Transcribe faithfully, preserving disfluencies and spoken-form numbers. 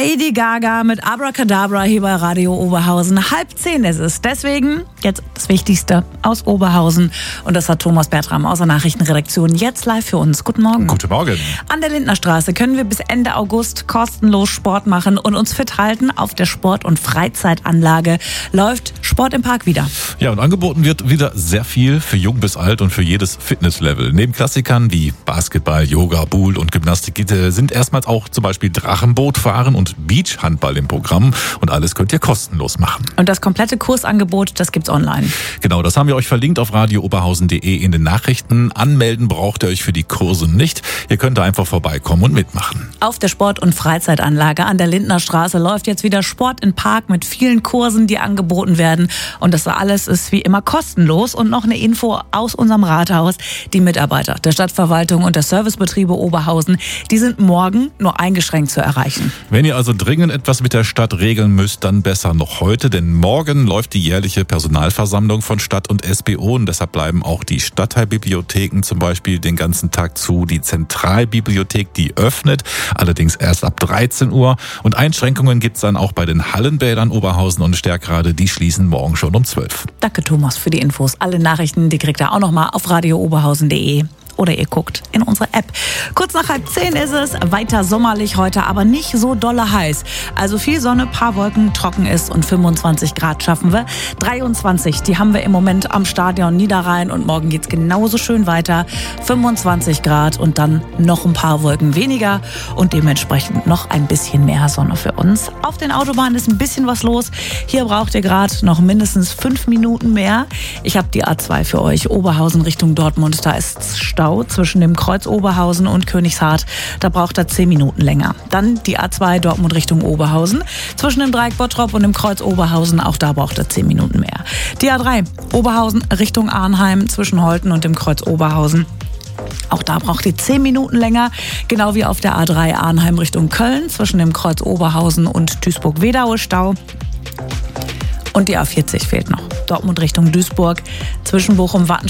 Lady Gaga mit Abracadabra hier bei Radio Oberhausen. Halb zehn ist es. Deswegen jetzt das Wichtigste aus Oberhausen. Und das hat Thomas Bertram aus der Nachrichtenredaktion jetzt live für uns. Guten Morgen. Guten Morgen. An der Lindnerstraße können wir bis Ende August kostenlos Sport machen und uns fit halten. Auf der Sport- und Freizeitanlage läuft Sport im Park wieder. Ja, und angeboten wird wieder sehr viel für jung bis alt und für jedes Fitnesslevel. Neben Klassikern wie Basketball, Yoga, Pool und Gymnastik sind erstmals auch zum Beispiel Drachenboot fahren und Beachhandball im Programm. Und alles könnt ihr kostenlos machen. Und das komplette Kursangebot, das gibt's online. Genau, das haben wir euch verlinkt auf radio oberhausen punkt de in den Nachrichten. Anmelden braucht ihr euch für die Kurse nicht. Ihr könnt da einfach vorbeikommen und mitmachen. Auf der Sport- und Freizeitanlage an der Lindnerstraße läuft jetzt wieder Sport im Park mit vielen Kursen, die angeboten werden. Und das alles ist wie immer kostenlos. Und noch eine Info aus unserem Rathaus. Die Mitarbeiter der Stadtverwaltung und der Servicebetriebe Oberhausen, die sind morgen nur eingeschränkt zu erreichen. Wenn ihr also dringend etwas mit der Stadt regeln müsst, dann besser noch heute, denn morgen läuft die jährliche Personalversammlung von Stadt und S B O und deshalb bleiben auch die Stadtteilbibliotheken zum Beispiel den ganzen Tag zu. Die Zentralbibliothek, die öffnet, allerdings erst ab dreizehn Uhr und Einschränkungen gibt's dann auch bei den Hallenbädern Oberhausen und Stärkrade, die schließen morgen schon um zwölf. Danke Thomas für die Infos. Alle Nachrichten, die kriegt ihr auch nochmal auf radio oberhausen punkt de. Oder ihr guckt in unsere App. Kurz nach halb zehn ist es, weiter sommerlich heute, aber nicht so dolle heiß. Also viel Sonne, paar Wolken, trocken ist und fünfundzwanzig Grad schaffen wir. dreiundzwanzig, die haben wir im Moment am Stadion Niederrhein und morgen geht's genauso schön weiter. fünfundzwanzig Grad und dann noch ein paar Wolken weniger und dementsprechend noch ein bisschen mehr Sonne für uns. Auf den Autobahnen ist ein bisschen was los. Hier braucht ihr gerade noch mindestens fünf Minuten mehr. Ich habe die A zwei für euch, Oberhausen Richtung Dortmund. Da ist Stau zwischen dem Kreuz Oberhausen und Königshardt. Da braucht er zehn Minuten länger. Dann die A zwei Dortmund Richtung Oberhausen. Zwischen dem Dreieck Bottrop und dem Kreuz Oberhausen, auch da braucht er zehn Minuten mehr. Die A drei Oberhausen Richtung Arnheim zwischen Holten und dem Kreuz Oberhausen. Auch da braucht ihr zehn Minuten länger, genau wie auf der A drei Arnheim Richtung Köln zwischen dem Kreuz Oberhausen und Duisburg-Wedau Stau. Und die A vierzig fehlt noch. Dortmund Richtung Duisburg zwischen Bochum-Wattenscheid